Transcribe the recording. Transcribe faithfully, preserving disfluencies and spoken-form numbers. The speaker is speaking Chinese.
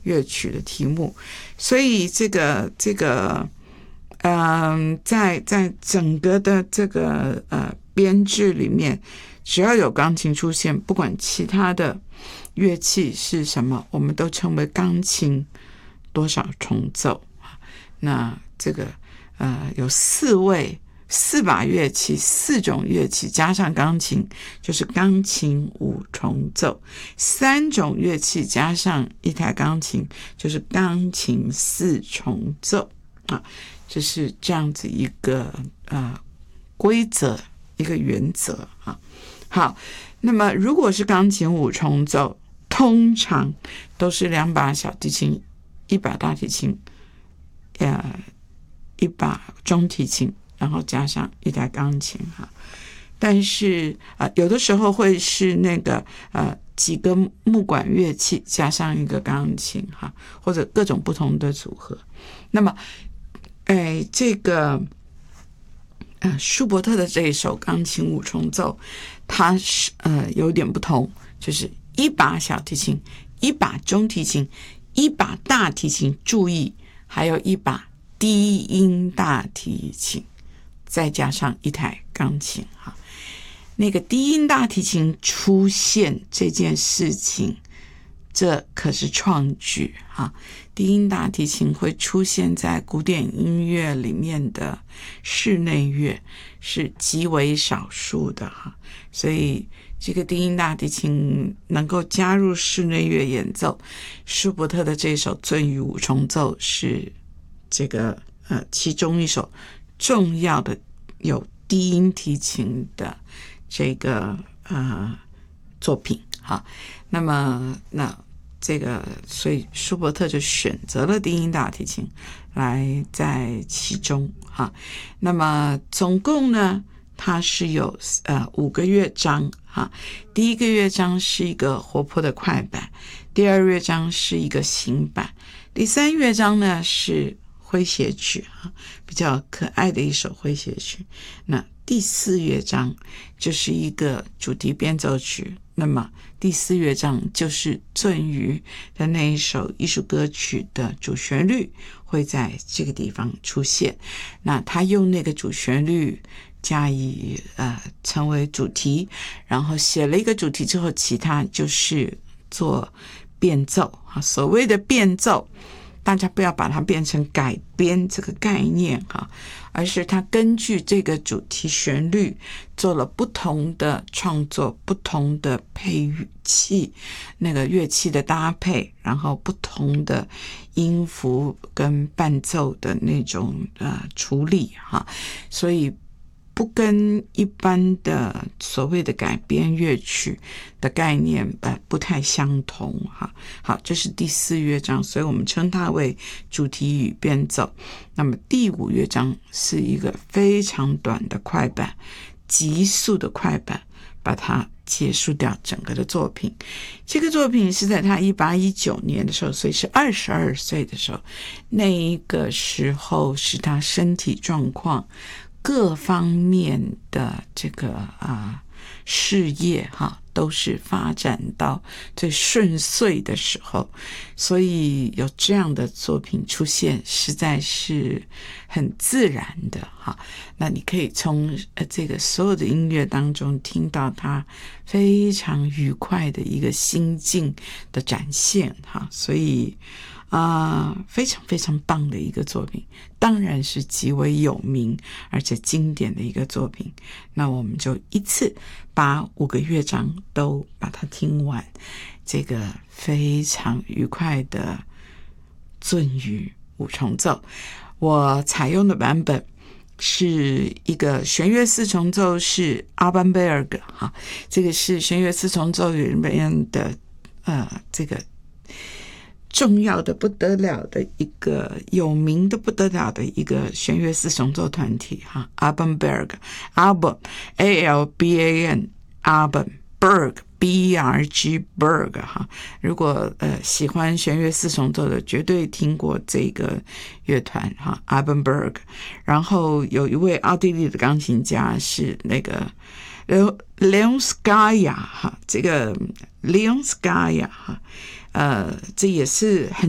乐曲的题目。所以这个这个嗯、呃，在在整个的这个呃编制里面，只要有钢琴出现，不管其他的乐器是什么，我们都称为钢琴多少重奏。那这个呃有四位四把乐器，四种乐器加上钢琴，就是钢琴五重奏；三种乐器加上一台钢琴，就是钢琴四重奏啊。这是这样子一个呃规则，一个原则啊。好，那么如果是钢琴五重奏，通常都是两把小提琴，一把大提琴，呃，一把中提琴，然后加上一台钢琴哈。但是呃，有的时候会是那个呃几个木管乐器加上一个钢琴哈，或者各种不同的组合。那么，哎，这个呃舒伯特的这一首钢琴五重奏，它是呃有点不同，就是一把小提琴，一把中提琴，一把大提琴，注意还有一把低音大提琴，再加上一台钢琴哈。那个低音大提琴出现这件事情，这可是创举哈。低音大提琴会出现在古典音乐里面的室内乐是极为少数的哈，所以这个低音大提琴能够加入室内乐演奏，舒伯特的这首鳟鱼五重奏是这个呃其中一首重要的有低音提琴的这个呃作品哈。那么那这个所以舒伯特就选择了低音大提琴来在其中哈。那么总共呢，它是有呃五个乐章哈。第一个乐章是一个活泼的快板，第二乐章是一个行板，第三乐章呢是诙谐曲哈，比较可爱的一首诙谐曲。那第四乐章就是一个主题变奏曲，那么第四乐章就是鳟鱼的那一首艺术歌曲的主旋律会在这个地方出现。那他用那个主旋律加以呃成为主题，然后写了一个主题之后，其他就是做变奏啊。所谓的变奏，大家不要把它变成改编这个概念哈，而是它根据这个主题旋律做了不同的创作，不同的配器，那个乐器的搭配，然后不同的音符跟伴奏的那种呃处理哈，所以不跟一般的所谓的改编乐曲的概念呃不太相同哈。好，这是第四乐章，所以我们称它为主题与变奏。那么第五乐章是一个非常短的快板，急速的快板，把它结束掉整个的作品。这个作品是在他一八一九年的时候，所以是二十二岁的时候，那一个时候是他身体状况各方面的这个啊事业哈都是发展到最顺遂的时候，所以有这样的作品出现实在是很自然的哈。那你可以从呃这个所有的音乐当中听到他非常愉快的一个心境的展现哈，所以啊、呃，非常非常棒的一个作品，当然是极为有名而且经典的一个作品。那我们就一次把五个乐章都把它听完，这个非常愉快的鳟鱼五重奏。我采用的版本是一个弦乐四重奏，是阿班贝尔格哈，这个是弦乐四重奏里面的呃这个重要的不得了的一个有名的不得了的一个弦乐四重奏团体哈 Alban Berg Alban A L B A N Alban Berg B E R G Berg 哈，如果呃喜欢弦乐四重奏的绝对听过这个乐团哈 Alban Berg。 然后有一位奥地利的钢琴家是那个 Leonskaya 哈，这个 Leonskaya 哈，呃，这也是很